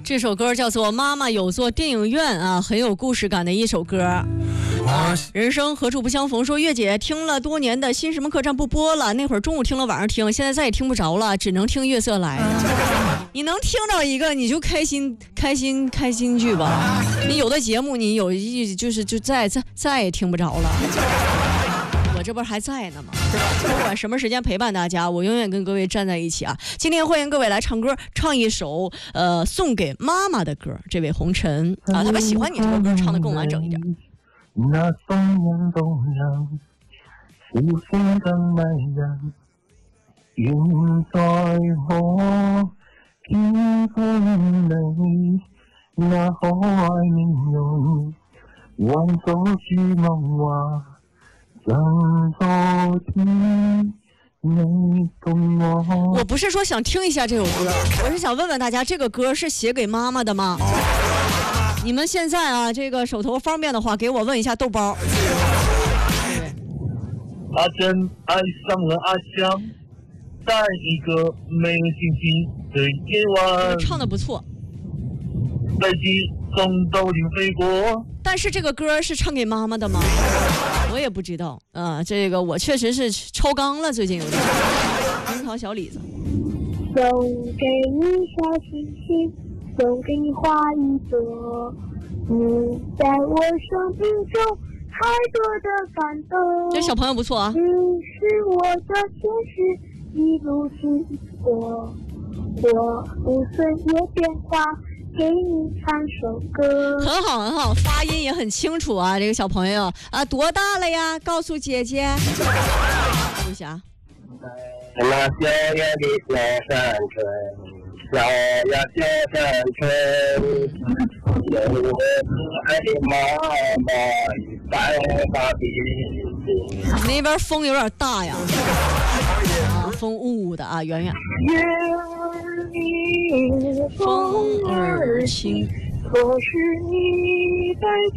这首歌叫做《妈妈有座电影院》啊，很有故事感的一首歌。人生何处不相逢，说月姐听了多年的新什么客栈不播了，那会儿中午听了，晚上听，现在再也听不着了，只能听月色来。你能听着一个你就开心去吧。你有的节目你有就再也听不着了。我这不还在呢吗？是吧？不管什么时间陪伴大家，我永远跟各位站在一起啊！今天欢迎各位来唱歌，唱一首送给妈妈的歌。这位红尘啊，他们喜欢你这个歌唱得更完整一点。 那松阳动人，是心的美人，愿在我天空里，那可愛面容，還阻住夢話。 我不是说想听一下这首歌，我是想问问大家，这个歌是写给妈妈的吗？你们现在啊，这个手头方便的话，给我问一下豆包。 阿珍爱上了阿香，在一个没有星星的夜晚。 唱得不错。 飞机从头顶飞过。 但是这个歌是唱给妈妈的吗？我也不知道啊，这个我确实是超纲了，最近有点。樱桃小李子， 送给你小星星，送给你花一朵，你在我生命中太多的感动。 这小朋友不错啊。 你是我的天使，一路经过，我不随也变化。给你唱首歌， 很好很好，发音也很清楚啊，这个小朋友啊，多大了呀？告诉姐姐。不行。 那小呀的小山村，小呀小山村，有我可爱的妈妈与白发的你那边风有点大呀，啊，风雾的啊，圆圆。风儿轻， 可是你在